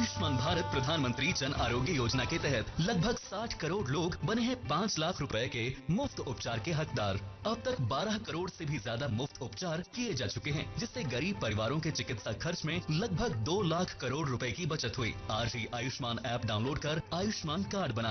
आयुष्मान भारत प्रधानमंत्री जन आरोग्य योजना के तहत लगभग 60 करोड़ लोग बने हैं 5 लाख रुपए के मुफ्त उपचार के हकदार। अब तक 12 करोड़ से भी ज्यादा मुफ्त उपचार किए जा चुके हैं, जिससे गरीब परिवारों के चिकित्सा खर्च में लगभग 2 लाख करोड़ रुपए की बचत हुई। आज ही आयुष्मान ऐप डाउनलोड कर आयुष्मान कार्ड बनाएं।